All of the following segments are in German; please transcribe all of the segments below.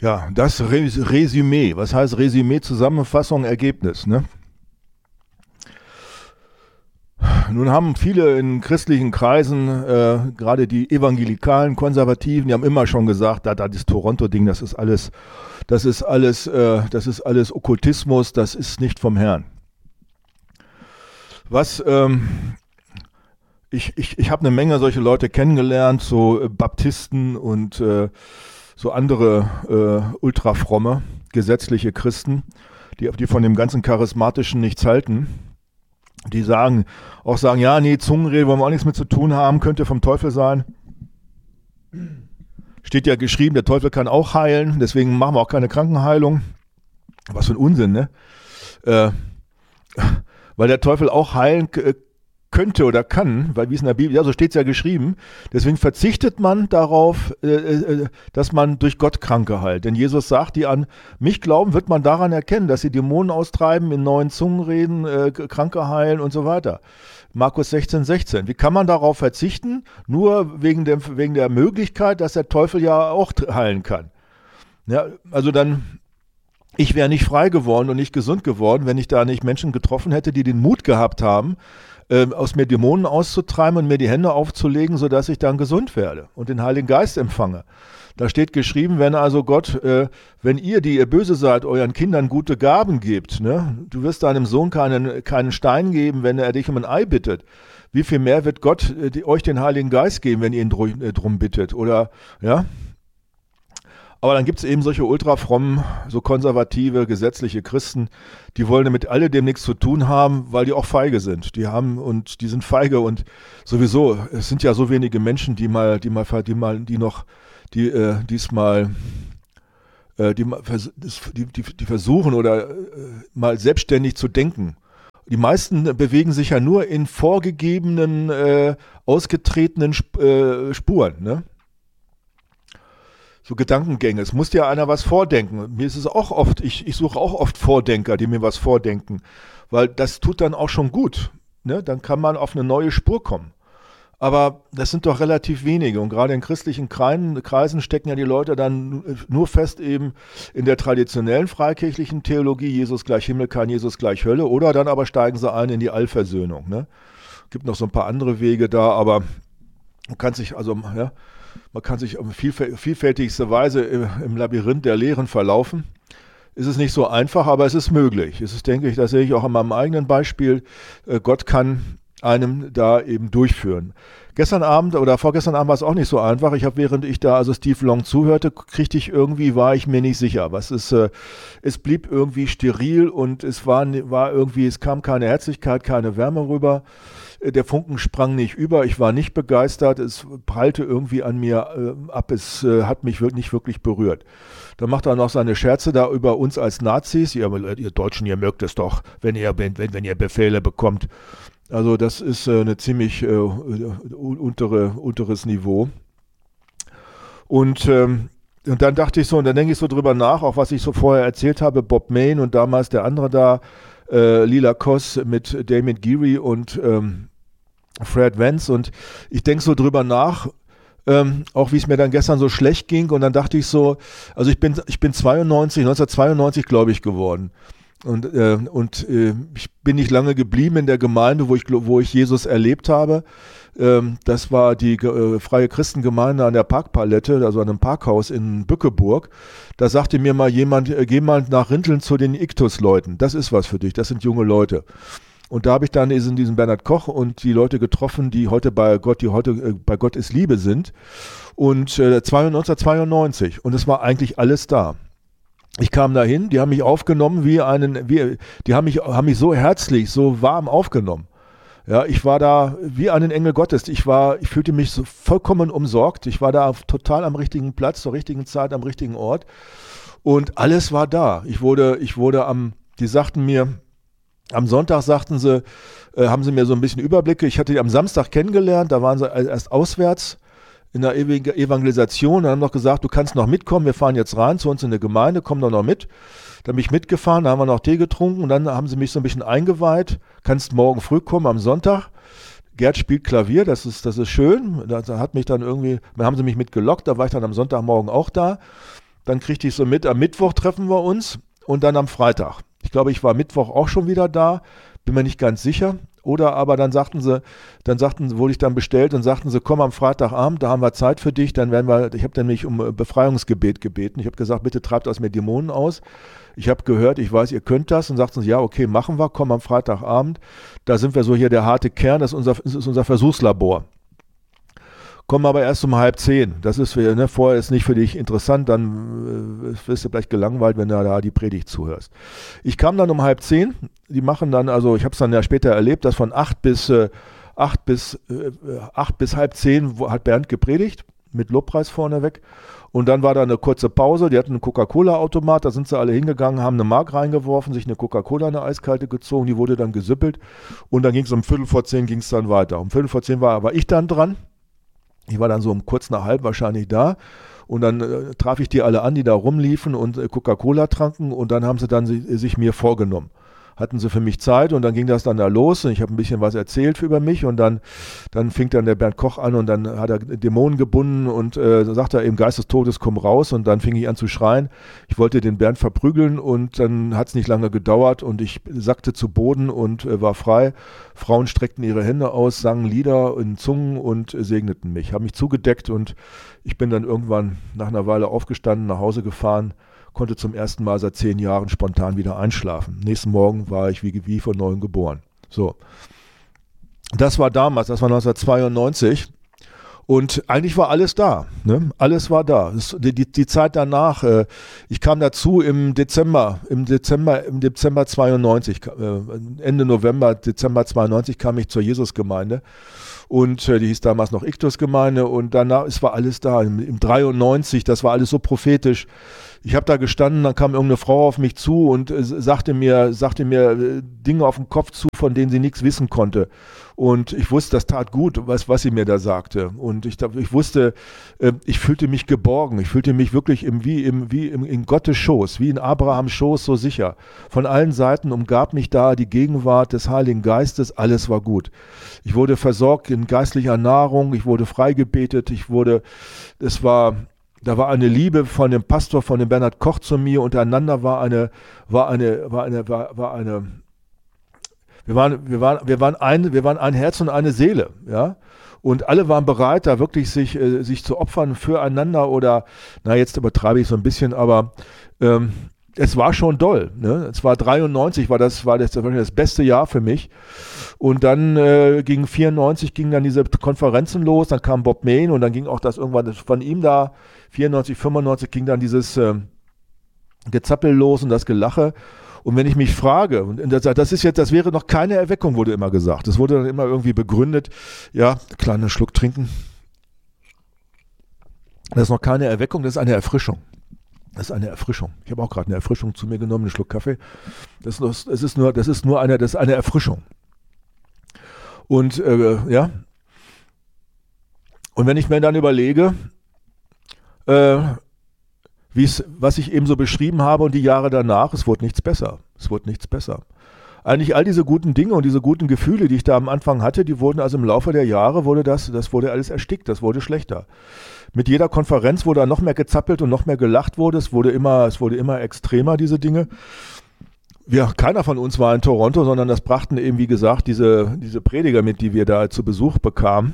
Ja, das Resümee. Was heißt Resümee? Zusammenfassung, Ergebnis, ne? Nun haben viele in christlichen Kreisen, gerade die evangelikalen Konservativen, die haben immer schon gesagt, das Toronto-Ding, das ist alles Okkultismus, das ist nicht vom Herrn. Ich habe eine Menge solche Leute kennengelernt, so Baptisten und so andere ultrafromme, gesetzliche Christen, die von dem ganzen Charismatischen nichts halten. Die sagen, ja, nee, Zungenrede wollen wir auch nichts mit zu tun haben, könnte vom Teufel sein. Steht ja geschrieben, der Teufel kann auch heilen, deswegen machen wir auch keine Krankenheilung. Was für ein Unsinn, ne? Weil der Teufel auch heilen könnte oder kann, weil wie es in der Bibel, ja, so steht es ja geschrieben, deswegen verzichtet man darauf, dass man durch Gott Kranke heilt. Denn Jesus sagt, die an mich glauben, wird man daran erkennen, dass sie Dämonen austreiben, in neuen Zungen reden, Kranke heilen und so weiter. Markus 16,16. Wie kann man darauf verzichten? Nur wegen der Möglichkeit, dass der Teufel ja auch heilen kann. Ja, also dann, ich wäre nicht frei geworden und nicht gesund geworden, wenn ich da nicht Menschen getroffen hätte, die den Mut gehabt haben, aus mir Dämonen auszutreiben und mir die Hände aufzulegen, sodass ich dann gesund werde und den Heiligen Geist empfange. Da steht geschrieben, wenn also Gott, wenn ihr, die ihr böse seid, euren Kindern gute Gaben gebt, ne? Du wirst deinem Sohn keinen Stein geben, wenn er dich um ein Ei bittet. Wie viel mehr wird Gott euch den Heiligen Geist geben, wenn ihr ihn drum bittet? Oder, ja? Aber dann gibt es eben solche ultrafrommen, so konservative, gesetzliche Christen, die wollen damit alledem nichts zu tun haben, weil die auch feige sind. Die sind feige und sowieso, es sind ja so wenige Menschen, die versuchen oder mal selbstständig zu denken. Die meisten bewegen sich ja nur in vorgegebenen, ausgetretenen Spuren, ne? So Gedankengänge. Es muss ja einer was vordenken. Mir ist es auch oft, ich suche auch oft Vordenker, die mir was vordenken, weil das tut dann auch schon gut. Ne? Dann kann man auf eine neue Spur kommen. Aber das sind doch relativ wenige und gerade in christlichen Kreisen stecken ja die Leute dann nur fest eben in der traditionellen freikirchlichen Theologie, Jesus gleich Himmel, kein Jesus gleich Hölle, oder dann aber steigen sie ein in die Allversöhnung. Ne? Gibt noch so ein paar andere Wege da, aber man kann sich auf vielfältigste Weise im Labyrinth der Lehren verlaufen. Ist es nicht so einfach, aber es ist möglich. Es ist, denke ich, das sehe ich auch an meinem eigenen Beispiel. Gott kann einem da eben durchführen. Gestern Abend oder vorgestern Abend war es auch nicht so einfach. Während ich da also Steve Long zuhörte, war ich mir nicht sicher. Es blieb irgendwie steril und es kam keine Herzlichkeit, keine Wärme rüber. Der Funken sprang nicht über, ich war nicht begeistert, es prallte irgendwie an mir ab, es hat mich nicht wirklich berührt. Dann macht er noch seine Scherze da über uns als Nazis. Ihr Deutschen, ihr mögt es doch, wenn ihr Befehle bekommt. Also das ist eine ziemlich unteres Niveau. Und dann dachte ich so, und dann denke ich so drüber nach, auch was ich so vorher erzählt habe, Bob Mayne und damals der andere da, Lila Koss mit Damon Geary und Fred Vance, und ich denke so drüber nach, auch wie es mir dann gestern so schlecht ging, und dann dachte ich so, also ich bin 1992 glaube ich geworden. Und ich bin nicht lange geblieben in der Gemeinde, wo ich Jesus erlebt habe. Das war die Freie Christengemeinde an der Parkpalette, also an einem Parkhaus in Bückeburg. Da sagte mir mal jemand, geh mal nach Rinteln zu den Iktus-Leuten. Das ist was für dich, das sind junge Leute. Und da habe ich dann in diesem Bernhard Koch und die Leute getroffen, die heute bei Gott ist Liebe sind. Und 1992. Und es war eigentlich alles da. Ich kam dahin, die haben mich aufgenommen die haben mich so herzlich, so warm aufgenommen. Ja, ich war da wie einen Engel Gottes. Ich fühlte mich so vollkommen umsorgt. Ich war da total am richtigen Platz, zur richtigen Zeit, am richtigen Ort. Und alles war da. Die sagten mir, am Sonntag sagten sie, haben sie mir so ein bisschen Überblicke. Ich hatte die am Samstag kennengelernt, da waren sie erst auswärts in der Evangelisation, dann haben noch gesagt, du kannst noch mitkommen, wir fahren jetzt rein zu uns in der Gemeinde, komm doch noch mit. Dann bin ich mitgefahren, da haben wir noch Tee getrunken und dann haben sie mich so ein bisschen eingeweiht, kannst morgen früh kommen am Sonntag. Gerd spielt Klavier, das ist schön. Da haben sie mich mitgelockt, da war ich dann am Sonntagmorgen auch da. dann kriegte ich so mit, am Mittwoch treffen wir uns und dann am Freitag. Ich glaube, ich war Mittwoch auch schon wieder da, bin mir nicht ganz sicher. Oder aber dann wurde ich dann bestellt und sagten sie, komm am Freitagabend, da haben wir Zeit für dich, ich habe dann nämlich um Befreiungsgebet gebeten. Ich habe gesagt, bitte treibt aus mir Dämonen aus. Ich habe gehört, ich weiß, ihr könnt das. Und sagten sie, ja, okay, machen wir, komm am Freitagabend. Da sind wir so hier der harte Kern, das ist unser Versuchslabor. Kommen aber erst um 9:30. Das ist vorher ist nicht für dich interessant, dann wirst du vielleicht gelangweilt, wenn du da die Predigt zuhörst. Ich kam dann um 9:30. Die machen dann, also ich habe es dann ja später erlebt, dass von 8 bis 9:30 hat Bernd gepredigt, mit Lobpreis vorneweg. Und dann war da eine kurze Pause, die hatten einen Coca-Cola-Automat, da sind sie alle hingegangen, haben eine Mark reingeworfen, sich eine Coca-Cola, eine eiskalte gezogen, die wurde dann gesüppelt und dann ging es um 9:45 ging es dann weiter. Um 9:45 war ich dann dran. Ich war dann so um kurz nach halb wahrscheinlich da und dann traf ich die alle an, die da rumliefen und Coca-Cola tranken und dann haben sie dann sich mir vorgenommen. Hatten sie für mich Zeit und dann ging das dann da los und ich habe ein bisschen was erzählt über mich und dann fing dann der Bernd Koch an und dann hat er Dämonen gebunden und sagt er eben, Geist des Todes, komm raus und dann fing ich an zu schreien. Ich wollte den Bernd verprügeln und dann hat es nicht lange gedauert und ich sackte zu Boden und war frei. Frauen streckten ihre Hände aus, sangen Lieder in Zungen und segneten mich, haben mich zugedeckt und ich bin dann irgendwann nach einer Weile aufgestanden, nach Hause gefahren, konnte zum ersten Mal seit 10 Jahren spontan wieder einschlafen. Nächsten Morgen war ich wie von neuem geboren. So. Das war damals, das war 1992 und eigentlich war alles da. Ne? Alles war da. Die Zeit danach, ich kam dazu im Dezember 92, Ende November, Dezember 92 kam ich zur Jesusgemeinde. Und die hieß damals noch Iktus-Gemeinde und danach, es war alles da, im 93, das war alles so prophetisch. Ich habe da gestanden, dann kam irgendeine Frau auf mich zu und sagte mir Dinge auf den Kopf zu, von denen sie nichts wissen konnte. Und ich wusste, das tat gut, was sie mir da sagte. Und ich wusste, ich fühlte mich geborgen. Ich fühlte mich wirklich in Gottes Schoß, wie in Abrahams Schoß so sicher. Von allen Seiten umgab mich da die Gegenwart des Heiligen Geistes. Alles war gut. Ich wurde versorgt in geistlicher Nahrung. Ich wurde freigebetet. Da war eine Liebe von dem Pastor, von dem Bernhard Koch zu mir. Untereinander wir waren ein Herz und eine Seele, ja. Und alle waren bereit, da wirklich sich zu opfern füreinander oder, jetzt übertreibe ich so ein bisschen, aber es war schon doll. Ne? Es war 93, war das beste Jahr für mich. Und dann gegen 94 gingen dann diese Konferenzen los, dann kam Bob Mayne und dann ging auch das irgendwann von ihm da, 94, 95 ging dann dieses Gezappel los und das Gelache. Und wenn ich mich frage, und das wäre noch keine Erweckung, wurde immer gesagt. Das wurde dann immer irgendwie begründet. Ja, kleiner Schluck trinken. Das ist noch keine Erweckung, das ist eine Erfrischung. Das ist eine Erfrischung. Ich habe auch gerade eine Erfrischung zu mir genommen, einen Schluck Kaffee. Das ist eine Erfrischung. Und ja. Und wenn ich mir dann überlege, was ich eben so beschrieben habe und die Jahre danach, es wurde nichts besser. Es wurde nichts besser. Eigentlich all diese guten Dinge und diese guten Gefühle, die ich da am Anfang hatte, die wurden also im Laufe der Jahre, das wurde alles erstickt, das wurde schlechter. Mit jeder Konferenz, wo da noch mehr gezappelt und noch mehr gelacht wurde, es wurde immer extremer, diese Dinge. Keiner von uns war in Toronto, sondern das brachten eben, wie gesagt, diese Prediger mit, die wir da zu Besuch bekamen.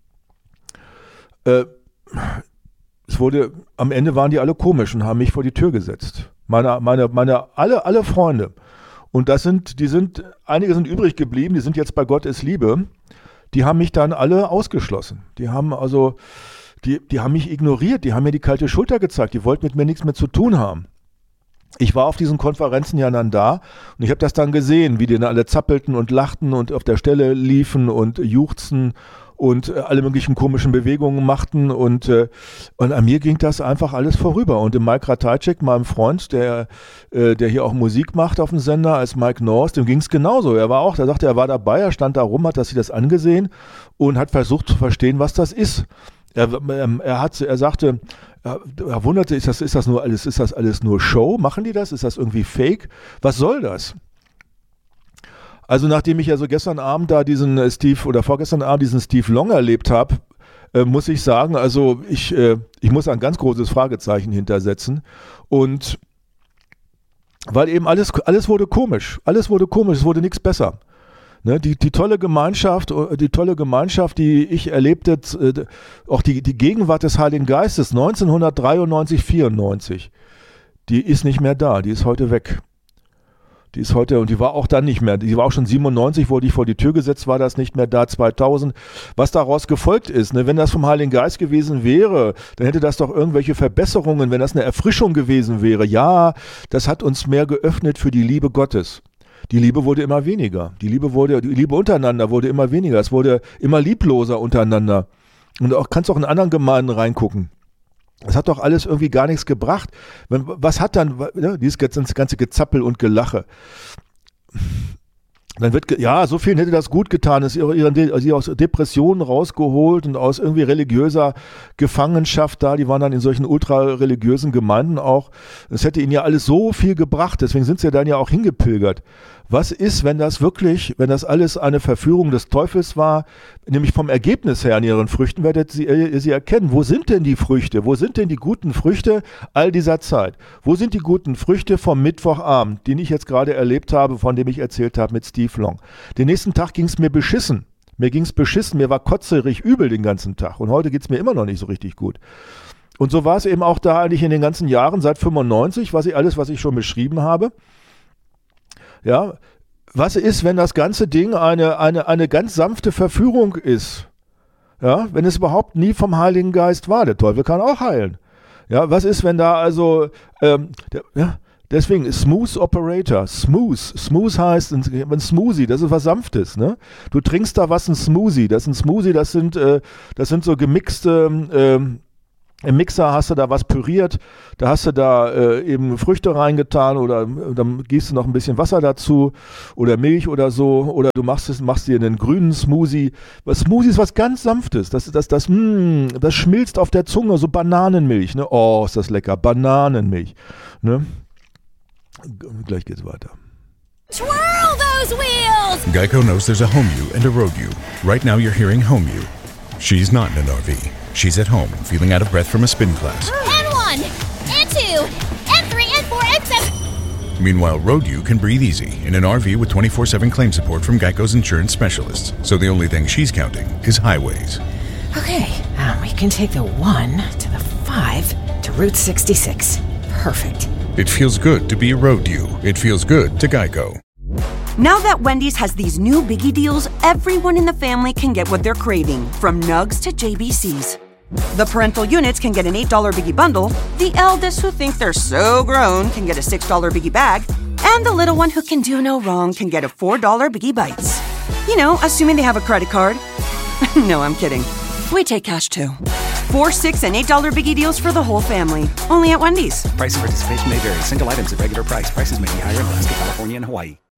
Am Ende waren die alle komisch und haben mich vor die Tür gesetzt. Alle Freunde. Und einige sind übrig geblieben, die sind jetzt bei Gott ist Liebe. Die haben mich dann alle ausgeschlossen. Die haben mich ignoriert, die haben mir die kalte Schulter gezeigt, die wollten mit mir nichts mehr zu tun haben. Ich war auf diesen Konferenzen ja dann da und ich habe das dann gesehen, wie die dann alle zappelten und lachten und auf der Stelle liefen und juchzten und alle möglichen komischen Bewegungen machten und an mir ging das einfach alles vorüber. Und dem Mike Ratajczyk, meinem Freund, der hier auch Musik macht auf dem Sender, als Mike North, dem ging es genauso. Er war dabei, er stand da rum, hat sich das angesehen und hat versucht zu verstehen, was das ist. Er sagte, er wunderte, ist das alles nur Show? Machen die das? Ist das irgendwie Fake? Was soll das? Also nachdem ich also gestern Abend da vorgestern Abend diesen Steve Long erlebt habe, muss ich sagen, also ich muss ein ganz großes Fragezeichen hintersetzen. Und weil eben alles wurde komisch. Alles wurde komisch, es wurde nichts besser. Ne, die tolle Gemeinschaft, die ich erlebte, auch die Gegenwart des Heiligen Geistes 1993, 94, die ist nicht mehr da, die ist heute weg. Die ist heute, und die war auch dann nicht mehr, die war auch schon 97, wo die vor die Tür gesetzt war, das nicht mehr da, 2000. Was daraus gefolgt ist, ne, wenn das vom Heiligen Geist gewesen wäre, dann hätte das doch irgendwelche Verbesserungen, wenn das eine Erfrischung gewesen wäre. Ja, das hat uns mehr geöffnet für die Liebe Gottes. Die Liebe wurde immer weniger. Die Liebe untereinander wurde immer weniger. Es wurde immer liebloser untereinander. Und auch kannst auch in anderen Gemeinden reingucken. Das hat doch alles irgendwie gar nichts gebracht. Was hat dann, dieses ganze Gezappel und Gelache? Dann wird, so vielen hätte das gut getan, ist sie aus Depressionen rausgeholt und aus irgendwie religiöser Gefangenschaft da, die waren dann in solchen ultra-religiösen Gemeinden auch. Das hätte ihnen ja alles so viel gebracht, deswegen sind sie dann ja auch hingepilgert. Was ist, wenn das alles eine Verführung des Teufels war, nämlich vom Ergebnis her an ihren Früchten werdet sie erkennen. Wo sind denn die Früchte? Wo sind denn die guten Früchte all dieser Zeit? Wo sind die guten Früchte vom Mittwochabend, den ich jetzt gerade erlebt habe, von dem ich erzählt habe mit Steve Long? Den nächsten Tag ging es mir beschissen. Mir war kotzerig übel den ganzen Tag. Und heute geht es mir immer noch nicht so richtig gut. Und so war es eben auch da eigentlich in den ganzen Jahren, seit 95, was ich schon beschrieben habe. Ja, was ist, wenn das ganze Ding eine ganz sanfte Verführung ist? Ja, wenn es überhaupt nie vom Heiligen Geist war. Der Teufel kann auch heilen. Ja, was ist, wenn da also, deswegen Smooth Operator, Smooth heißt ein Smoothie, das ist was Sanftes, ne? Du trinkst da was, ein Smoothie, das sind so gemixte, im Mixer hast du da was püriert, da hast du da eben Früchte reingetan oder dann gießt du noch ein bisschen Wasser dazu oder Milch oder so, oder du machst dir einen grünen Smoothie. Smoothie ist was ganz Sanftes, das schmilzt auf der Zunge, so Bananenmilch, ne? Oh, ist das lecker, Bananenmilch, ne? Gleich geht's weiter. Twirl those wheels! Geico knows there's a home you and a road you. Right now you're hearing home you. She's not in an RV. She's at home, feeling out of breath from a spin class. And 1, and 2, and 3, and 4, and 7. Meanwhile, Road U can breathe easy in an RV with 24/7 claim support from Geico's insurance specialists. So the only thing she's counting is highways. Okay, we can take the 1 to the 5 to Route 66. Perfect. It feels good to be a Road U. It feels good to Geico. Now that Wendy's has these new biggie deals, everyone in the family can get what they're craving, from nugs to JBCs. The parental units can get an $8 biggie bundle, the eldest who think they're so grown can get a $6 biggie bag, and the little one who can do no wrong can get a $4 biggie bites. You know, assuming they have a credit card. No, I'm kidding. We take cash too. 4, 6, and $8 biggie deals for the whole family. Only at Wendy's. Price and participation may vary. Single items at regular price. Prices may be higher in Alaska, California, and Hawaii.